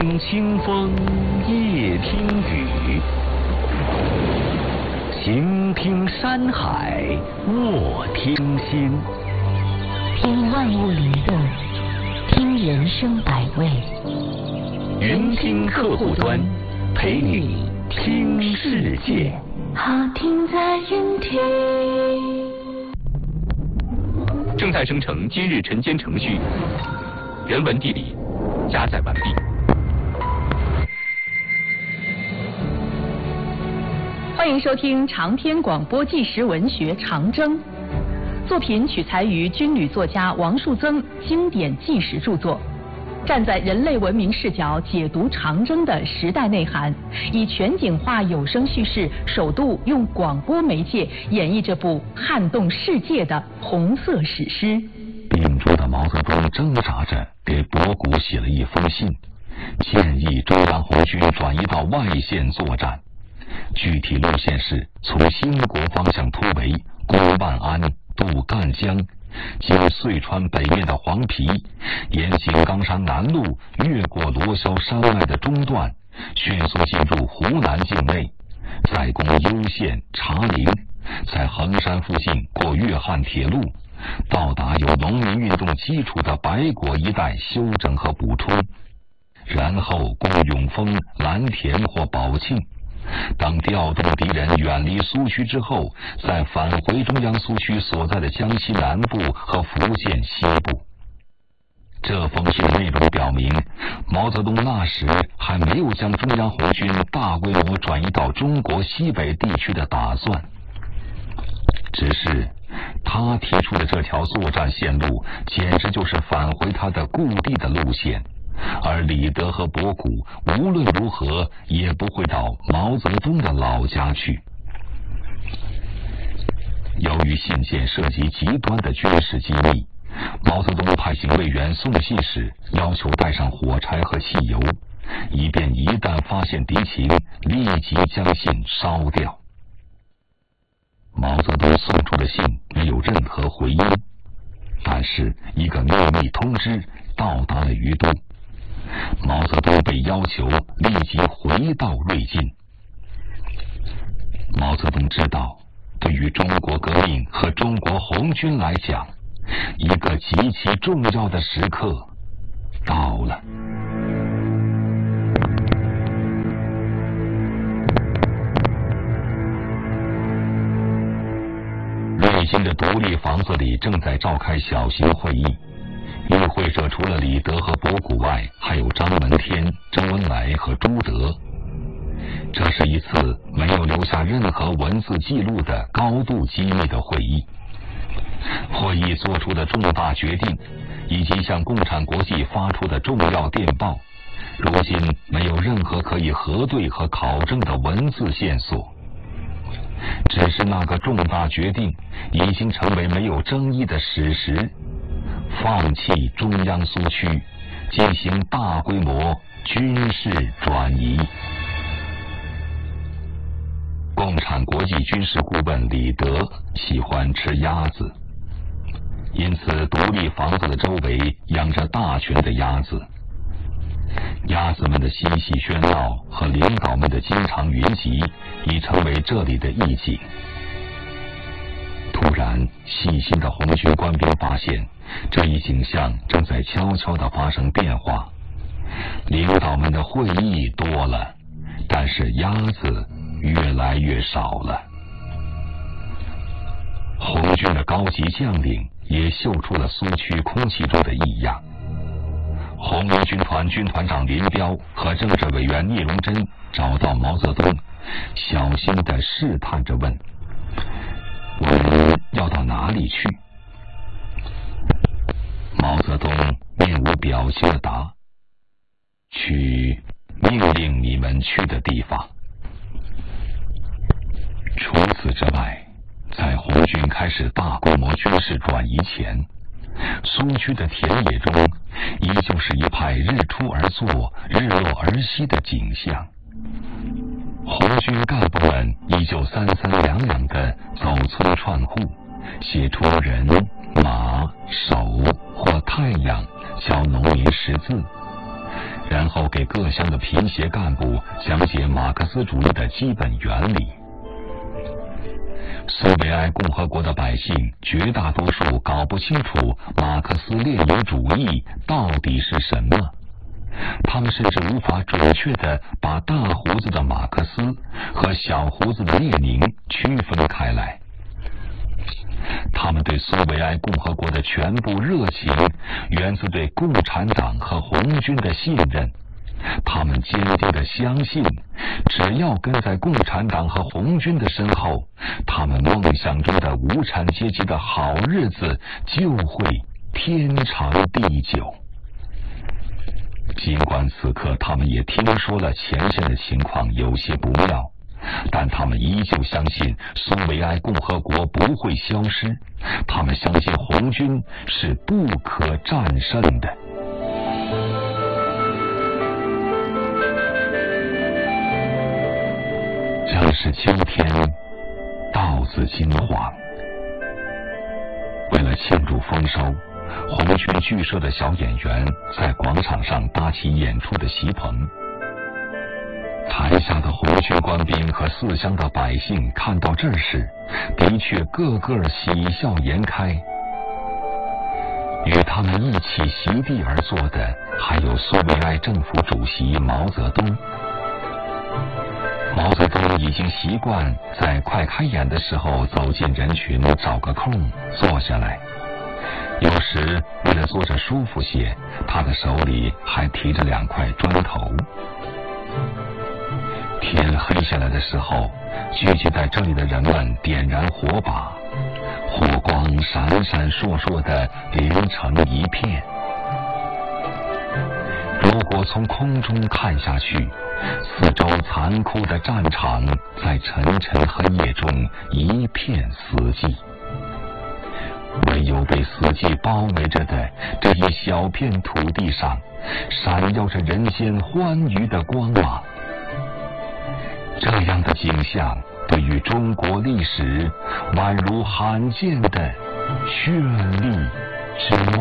听清风，夜听雨，行听山海，卧听心。 听万物灵动，听人生百味。 云听客户端，陪你听世界。 好听在云听。 正在生成今日晨间程序，人文地理加载完毕。 欢迎收听长篇广播纪实文学《长征》，作品取材于军旅作家王树增经典纪实著作，站在人类文明视角解读长征的时代内涵，以全景化有声叙事，首度用广播媒介演绎这部撼动世界的红色史诗。 病重的毛泽东挣扎着给博古写了一封信，建议中央红军转移到外线作战。具体路线是从兴国方向突围，攻万安，渡赣江，经遂川北面的黄陂，沿井冈山南路越过罗霄山脉的中段，迅速进入湖南境内，再攻攸县、茶陵，在衡山附近过粤汉铁路，到达有农民运动基础的白果一带休整和补充，然后攻永丰、蓝田或宝庆。当调动敌人远离苏区之后，再返回中央苏区所在的江西南部和福建西部。这封信内容表明，毛泽东那时还没有将中央红军大规模转移到中国西北地区的打算，只是他提出的这条作战线路简直就是返回他的故地的路线，而李德和博古无论如何也不会到毛泽东的老家去。由于信件涉及极端的军事机密，毛泽东派警卫员送信时要求带上火柴和汽油，以便一旦发现敌情，立即将信烧掉。毛泽东送出的信没有任何回音，但是一个秘密通知到达了于都。毛泽东被要求立即回到瑞金。毛泽东知道，对于中国革命和中国红军来讲，一个极其重要的时刻到了。瑞金的独立房子里正在召开小型会议，与会者除了李德和博古外，还有张闻天、周恩来和朱德。这是一次没有留下任何文字记录的高度机密的会议。会议做出的重大决定，以及向共产国际发出的重要电报，如今没有任何可以核对和考证的文字线索。只是那个重大决定已经成为没有争议的史实，放弃中央苏区，进行大规模军事转移。共产国际军事顾问李德喜欢吃鸭子，因此独立房子的周围养着大群的鸭子。鸭子们的嬉戏喧闹和领导们的经常云集已成为这里的意境。突然，细心的红军官兵发现，这一景象正在悄悄地发生变化。领导们的会议多了，但是鸭子越来越少了。红军的高级将领也嗅出了苏区空气中的异样。红一军团军团长林彪和政治委员聂荣臻找到毛泽东，小心地试探着问：“我们要到哪里去？”毛泽东面无表情地答：“去命令你们去的地方。”除此之外，在红军开始大规模军事转移前，苏区的田野中依旧是一派日出而作、日落而息的景象。红军干部们依旧三三两两地走村串户，写出人、马、手或太阳教农民识字， 然后给各乡的贫协干部讲解马克思主义的基本原理。苏维埃共和国的百姓绝大多数搞不清楚马克思列宁主义到底是什么，他们甚至无法准确地把大胡子的马克思和小胡子的列宁区分开来。他们对苏维埃共和国的全部热情源自对共产党和红军的信任，他们坚定地相信，只要跟在共产党和红军的身后，他们梦想中的无产阶级的好日子就会天长地久。尽管此刻他们也听说了前线的情况有些不妙，但他们依旧相信苏维埃共和国不会消失，他们相信红军是不可战胜的。正是秋天，稻子金黄。为了庆祝丰收，红军剧社的小演员在广场上搭起演出的席棚。台下的红军官兵和四乡的百姓看到这时，的确个个喜笑颜开。与他们一起席地而坐的还有苏维埃政府主席毛泽东。毛泽东已经习惯在快开演的时候走进人群，找个空坐下来。有时为了坐着舒服些，他的手里还提着2块砖头。天黑下来的时候，聚集在这里的人们点燃火把，火光闪闪烁烁地连成一片。如果从空中看下去，四周残酷的战场在沉沉黑夜中一片死寂，唯有被死寂包围着的这一小片土地上，闪耀着人间欢愉的光芒。这样的景象对于中国历史宛如罕见的绚丽之梦。